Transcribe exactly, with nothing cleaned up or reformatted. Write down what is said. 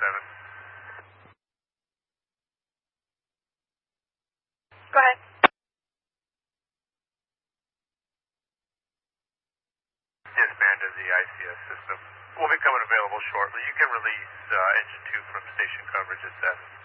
seven. Go ahead. Disband of the I C S system. Will be coming available shortly. You can release uh, engine two from station coverage at seven.